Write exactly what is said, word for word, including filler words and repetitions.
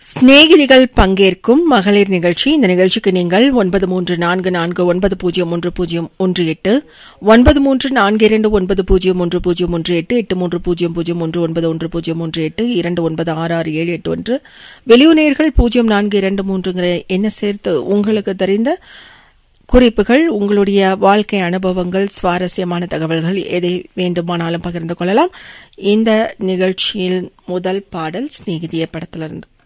சிநேகிதிகள் பங்கேற்கும் மகளிர் நிகழ்ச்சி. இந்த நிகழ்ச்சிக்கு நீங்கள் ஒன்பது மூன்று நான்கு நான்கு ஒன்பது பூஜ்ஜியம் ஒன்று பூஜ்ஜியம் ஒன்று எட்டு ஒன்பது மூன்று நான்கு இரண்டு ஒன்பது பூஜ்ஜியம் ஒன்று பூஜ்ஜியம் ஒன்று எட்டு எட்டு மூன்று பூஜ்ஜியம் பூஜ்ஜியம் ஒன்று ஒன்பது ஒன்று பூஜ்ஜியம் ஒன்று எட்டு இரண்டு ஒன்பது ஆறு ஆறு ஏழு எட்டு ஒன்று வெளியூனர்கள் பூஜ்ஜியம் நான்கு இரண்டு மூன்று என்ன சேர்த்து உங்களுக்கு தெரிந்த குறிப்புகள், உங்களுடைய வாழ்க்கை அனுபவங்கள், சுவாரஸ்யமான தகவல்கள் எதை வேண்டுமானாலும் பகிர்ந்து கொள்ளலாம். இந்த நிகழ்ச்சியில் முதல் பாடல் சிநேகிதிய படத்திலிருந்து.